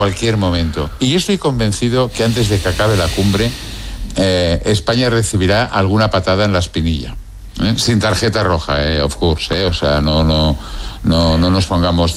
cualquier momento. Y yo estoy convencido que antes de que acabe la cumbre, España recibirá alguna patada en la espinilla. Sin tarjeta roja, of course, o sea, no nos pongamos